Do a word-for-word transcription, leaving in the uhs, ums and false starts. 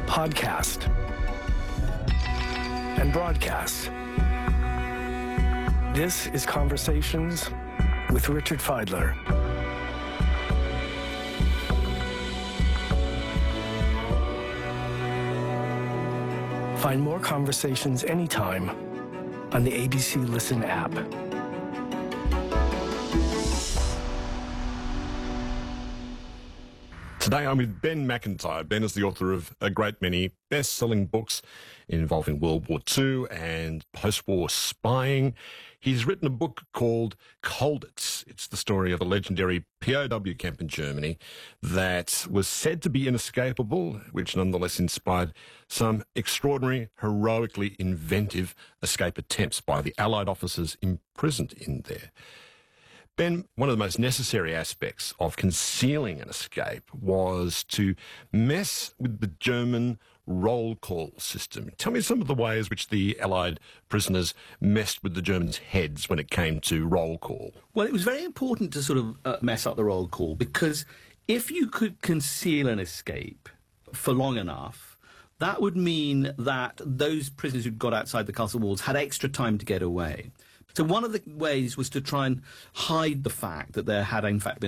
podcast, and broadcast. This is Conversations with Richard Fidler. Find more conversations anytime on the A B C Listen app. Today I'm with Ben Macintyre. Ben is the author of a great many best-selling books involving World War Two and post-war spying. He's written a book called Colditz. It's the story of a legendary P O W camp in Germany that was said to be inescapable, which nonetheless inspired some extraordinary, heroically inventive escape attempts by the Allied officers imprisoned in there. Ben, one of the most necessary aspects of concealing an escape was to mess with the German roll call system. Tell me some of the ways which the Allied prisoners messed with the Germans' heads when it came to roll call. Well, it was very important to sort of uh, mess up the roll call, because if you could conceal an escape for long enough, that would mean that those prisoners who'd got outside the castle walls had extra time to get away. So one of the ways was to try and hide the fact that there had in fact been